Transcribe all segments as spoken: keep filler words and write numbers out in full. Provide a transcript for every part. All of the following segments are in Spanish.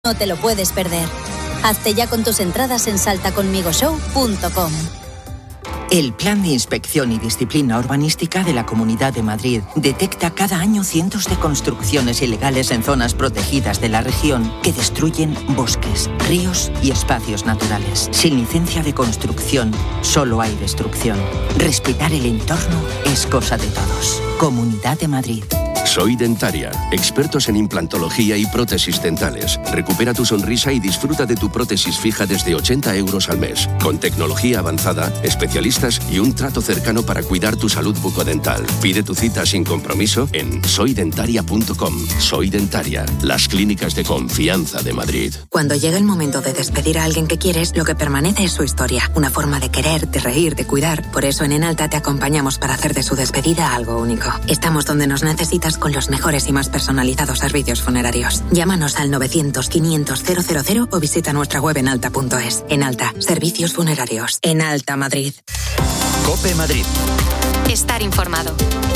No te lo puedes perder. Hazte ya con tus entradas en salta conmigo show punto com. El Plan de Inspección y Disciplina Urbanística de la Comunidad de Madrid detecta cada año cientos de construcciones ilegales en zonas protegidas de la región que destruyen bosques, ríos y espacios naturales. Sin licencia de construcción, solo hay destrucción. Respetar el entorno es cosa de todos. Comunidad de Madrid. Soy Dentaria, expertos en implantología y prótesis dentales. Recupera tu sonrisa y disfruta de tu prótesis fija desde ochenta euros al mes. Con tecnología avanzada, especialistas y un trato cercano para cuidar tu salud bucodental. Pide tu cita sin compromiso en soy dentaria punto com. Soy Dentaria, las clínicas de confianza de Madrid. Cuando llega el momento de despedir a alguien que quieres, lo que permanece es su historia. Una forma de querer, de reír, de cuidar. Por eso en Enalta te acompañamos para hacer de su despedida algo único. Estamos donde nos necesitas con los mejores y más personalizados servicios funerarios. Llámanos al novecientos, quinientos, cero cero cero o visita nuestra web enalta punto es. Enalta, servicios funerarios. Enalta Madrid. COPE Madrid. Estar informado.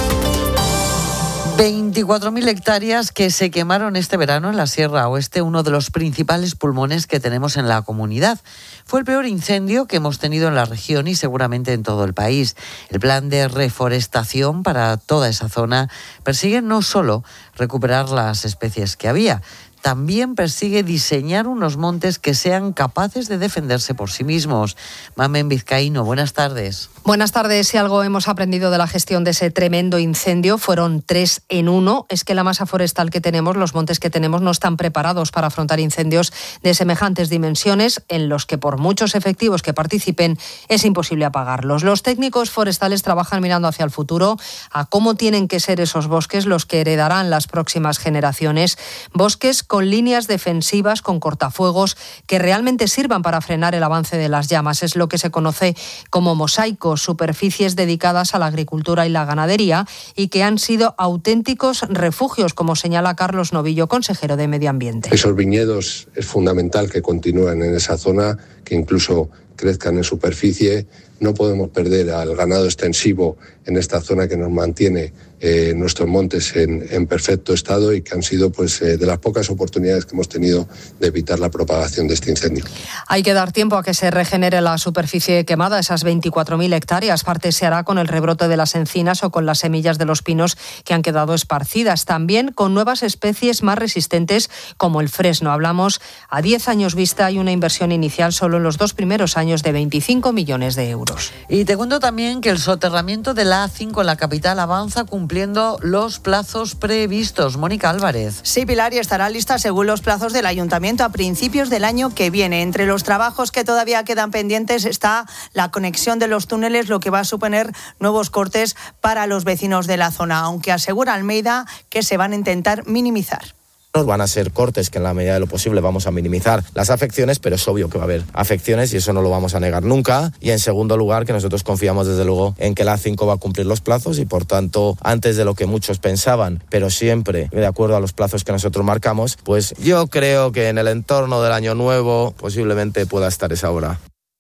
veinticuatro mil hectáreas que se quemaron este verano en la Sierra Oeste, uno de los principales pulmones que tenemos en la comunidad. Fue el peor incendio que hemos tenido en la región y seguramente en todo el país. El plan de reforestación para toda esa zona persigue no solo recuperar las especies que había, también persigue diseñar unos montes que sean capaces de defenderse por sí mismos. Mamen Vizcaíno, buenas tardes. Buenas tardes. Si algo hemos aprendido de la gestión de ese tremendo incendio, fueron tres en uno. Es que la masa forestal que tenemos, los montes que tenemos, no están preparados para afrontar incendios de semejantes dimensiones, en los que por muchos efectivos que participen es imposible apagarlos. Los técnicos forestales trabajan mirando hacia el futuro, a cómo tienen que ser esos bosques los que heredarán las próximas generaciones. Bosques con líneas defensivas, con cortafuegos, que realmente sirvan para frenar el avance de las llamas. Es lo que se conoce como mosaicos, superficies dedicadas a la agricultura y la ganadería y que han sido auténticos refugios, como señala Carlos Novillo, consejero de Medio Ambiente. Esos viñedos es fundamental que continúen en esa zona, que incluso crezcan en superficie. No podemos perder al ganado extensivo en esta zona que nos mantiene eh, nuestros montes en, en perfecto estado y que han sido pues eh, de las pocas oportunidades que hemos tenido de evitar la propagación de este incendio. Hay que dar tiempo a que se regenere la superficie quemada, esas veinticuatro mil hectáreas. Parte se hará con el rebrote de las encinas o con las semillas de los pinos que han quedado esparcidas. También con nuevas especies más resistentes como el fresno. Hablamos a diez años vista y una inversión inicial solo en los dos primeros años de veinticinco millones de euros. Y te cuento también que el soterramiento de la A cinco en la capital avanza cumpliendo los plazos previstos. Mónica Álvarez. Sí, Pilar, y estará lista según los plazos del Ayuntamiento a principios del año que viene. Entre los trabajos que todavía quedan pendientes está la conexión de los túneles, lo que va a suponer nuevos cortes para los vecinos de la zona, aunque asegura Almeida que se van a intentar minimizar. Van a ser cortes que en la medida de lo posible vamos a minimizar las afecciones, pero es obvio que va a haber afecciones y eso no lo vamos a negar nunca. Y en segundo lugar, que nosotros confiamos desde luego en que la A cinco va a cumplir los plazos y por tanto, antes de lo que muchos pensaban, pero siempre de acuerdo a los plazos que nosotros marcamos, pues yo creo que en el entorno del año nuevo posiblemente pueda estar esa obra.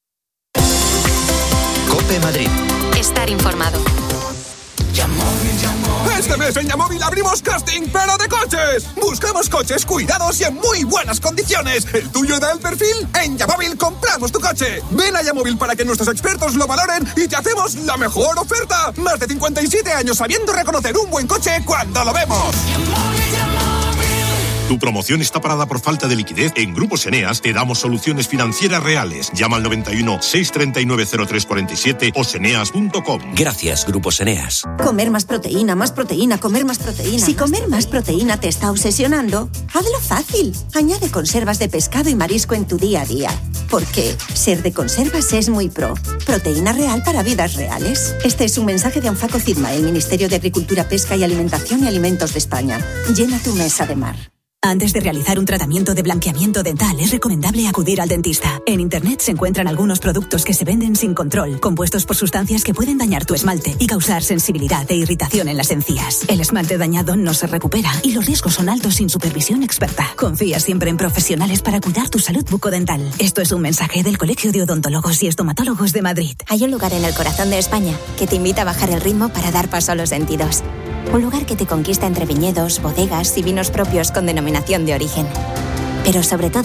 COPE Madrid. Estar informado. Este mes en Yamóvil abrimos casting, pero de coches. Buscamos coches cuidados y en muy buenas condiciones. ¿El tuyo da el perfil? En Yamóvil compramos tu coche. Ven a Yamóvil para que nuestros expertos lo valoren y te hacemos la mejor oferta. Más de cincuenta y siete años sabiendo reconocer un buen coche cuando lo vemos. Tu promoción está parada por falta de liquidez. En Grupos Eneas te damos soluciones financieras reales. Llama al noventa y uno, seiscientos treinta y nueve, cero tres cuarenta y siete o seneas punto com. Gracias, Grupos Eneas. Comer más proteína, más proteína, comer más proteína. Si comer más proteína te está obsesionando, hazlo fácil. Añade conservas de pescado y marisco en tu día a día. Porque ser de conservas es muy pro. Proteína real para vidas reales. Este es un mensaje de Anfaco Cidma, el Ministerio de Agricultura, Pesca y Alimentación y Alimentos de España. Llena tu mesa de mar. Antes de realizar un tratamiento de blanqueamiento dental, es recomendable acudir al dentista. En Internet se encuentran algunos productos que se venden sin control, compuestos por sustancias que pueden dañar tu esmalte y causar sensibilidad e irritación en las encías. El esmalte dañado no se recupera y los riesgos son altos sin supervisión experta. Confía siempre en profesionales para cuidar tu salud bucodental. Esto es un mensaje del Colegio de Odontólogos y Estomatólogos de Madrid. Hay un lugar en el corazón de España que te invita a bajar el ritmo para dar paso a los sentidos. Un lugar que te conquista entre viñedos, bodegas y vinos propios con denominación de origen. pero sobre todo